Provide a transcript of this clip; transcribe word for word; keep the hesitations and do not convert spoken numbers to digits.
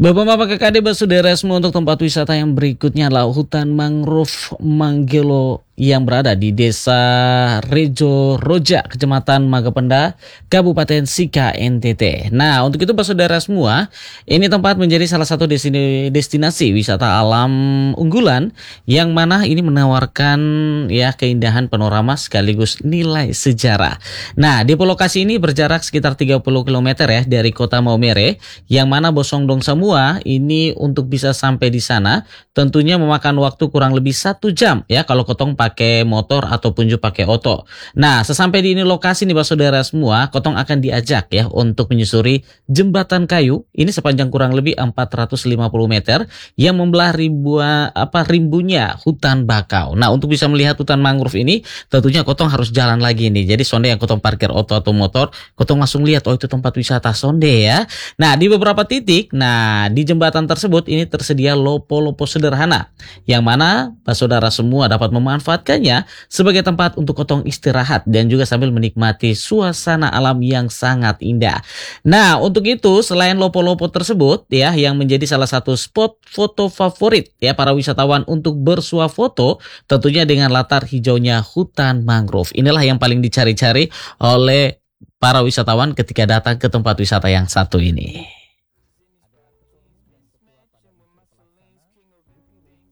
Bapak-bapak kakak adik saudara semua, untuk tempat wisata yang berikutnya adalah hutan mangrove Manggelo yang berada di Desa Rejo Roja, Kecamatan Magapenda, Kabupaten Sika, N T T. Nah, untuk itu saudara semua, ini tempat menjadi salah satu destinasi wisata alam unggulan yang mana ini menawarkan ya keindahan panorama sekaligus nilai sejarah. Nah, di lokasi ini berjarak sekitar tiga puluh kilometer ya dari kota Maumere, yang mana Bosongdong semua ini untuk bisa sampai di sana tentunya memakan waktu kurang lebih satu jam ya kalau kotong pakai motor ataupun juga pakai oto. Nah, sesampai di ini lokasi nih Pak Saudara semua, kotong akan diajak ya untuk menyusuri jembatan kayu ini sepanjang kurang lebih empat ratus lima puluh meter yang membelah ribuan apa rimbunya hutan bakau. Nah, untuk bisa melihat hutan mangrove ini tentunya kotong harus jalan lagi nih. Jadi sonde yang kotong parkir oto atau motor, kotong langsung lihat oh itu tempat wisata sonde ya. Nah, di beberapa titik, nah di jembatan tersebut ini tersedia lopo-lopo sederhana yang mana Pak Saudara semua dapat memanfaatkannya sebagai tempat untuk kotong istirahat dan juga sambil menikmati suasana alam yang sangat indah. Nah, untuk itu selain lopo-lopo tersebut ya yang menjadi salah satu spot foto favorit ya para wisatawan untuk bersuah foto tentunya dengan latar hijaunya hutan mangrove. Inilah yang paling dicari-cari oleh para wisatawan ketika datang ke tempat wisata yang satu ini.